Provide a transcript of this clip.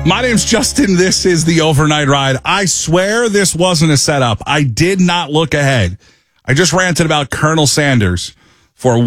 My name's Justin. This is the Overnight Ride. I swear this wasn't a setup. I did not look ahead. I just ranted about Colonel Sanders for